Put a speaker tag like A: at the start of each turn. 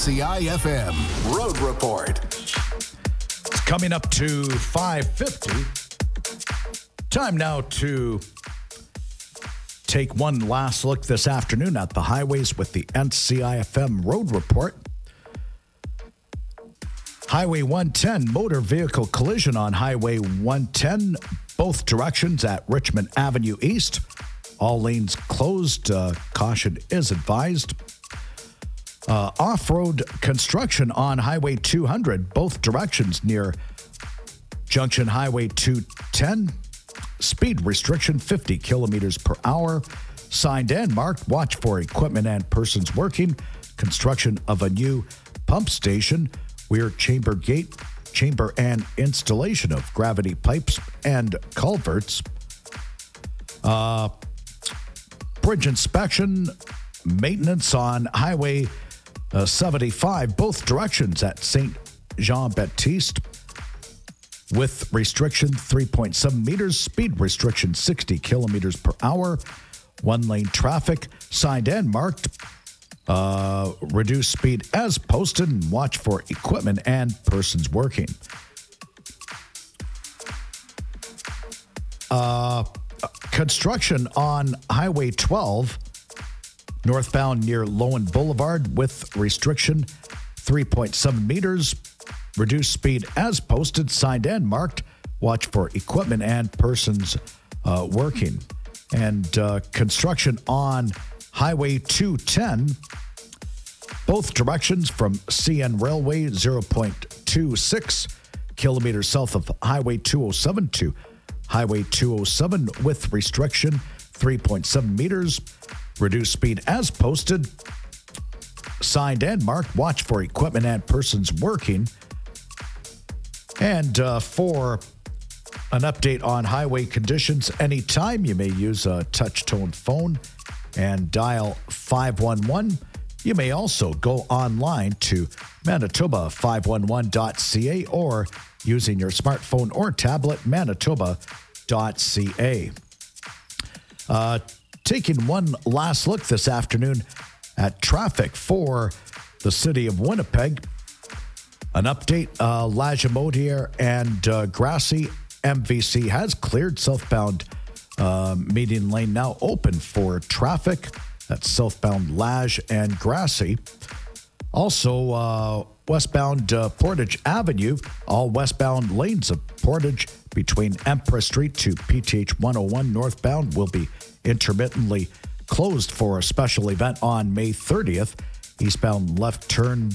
A: NCIFM Road Report.
B: It's coming up to 5:50. Time now to take one last look this afternoon at the highways with the NCIFM Road Report. Highway 110, motor vehicle collision on Highway 110, both directions at Richmond Avenue East. All lanes closed. Caution is advised. Off-road construction on Highway 200, both directions near Junction Highway 210. Speed restriction 50 kilometers per hour. Signed and marked. Watch for equipment and persons working. Construction of a new pump station. Weir chamber gate. Chamber and installation of gravity pipes and culverts. Bridge inspection. Maintenance on Highway 75, both directions at St. Jean-Baptiste. With restriction 3.7 meters, speed restriction 60 kilometers per hour, one-lane traffic, signed and marked, reduce speed as posted, and watch for equipment and persons working. Construction on Highway 12, northbound near Lowen Boulevard, with restriction 3.7 meters, reduced speed as posted, signed and marked. Watch for equipment and persons working. And construction on Highway 210, both directions from CN Railway, 0.26 kilometers south of Highway 207 to Highway 207, with restriction 3.7 meters, reduced speed as posted, signed and marked. Watch for equipment and persons working. And for an update on highway conditions, anytime you may use a touch-tone phone and dial 511. You may also go online to manitoba511.ca or using your smartphone or tablet, manitoba.ca. Taking one last look this afternoon at traffic for the city of Winnipeg. An update, Lagimodiere and Grassy MVC has cleared. Southbound median lane now open for traffic. That's southbound Lage and Grassy. Also, westbound Portage Avenue, all westbound lanes of Portage between Empress Street to PTH 101 northbound will be intermittently closed for a special event on May 30th. Eastbound left turn